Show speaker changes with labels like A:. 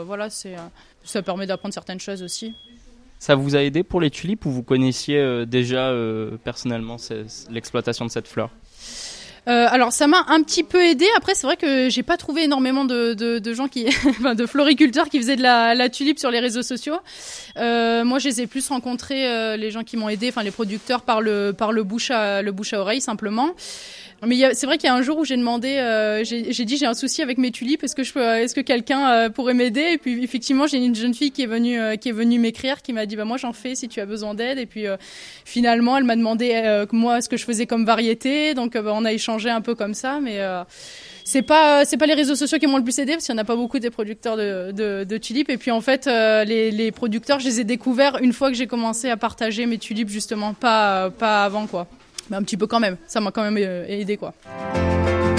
A: voilà, ça permet d'apprendre certaines choses aussi.
B: Ça vous a aidé pour les tulipes ou vous connaissiez déjà personnellement l'exploitation de cette fleur ?
A: Alors ça m'a un petit peu aidé. Après c'est vrai que j'ai pas trouvé énormément de gens qui, enfin, de floriculteurs qui faisaient de la tulipe sur les réseaux sociaux. Moi je les ai plus rencontrés, les gens qui m'ont aidé, enfin les producteurs par le bouche à oreille simplement. Mais c'est vrai qu'il y a un jour où j'ai demandé, j'ai dit j'ai un souci avec mes tulipes, est-ce que quelqu'un pourrait m'aider ? Et puis effectivement j'ai une jeune fille qui est venue m'écrire, qui m'a dit moi j'en fais si tu as besoin d'aide. Et puis finalement elle m'a demandé moi ce que je faisais comme variété, donc on a échangé un peu comme ça, mais c'est pas les réseaux sociaux qui m'ont le plus aidé parce qu'il n'y en a pas beaucoup des producteurs de tulipes. Et puis en fait les producteurs je les ai découverts une fois que j'ai commencé à partager mes tulipes, justement, pas avant quoi. Mais un petit peu quand même, ça m'a quand même aidé quoi.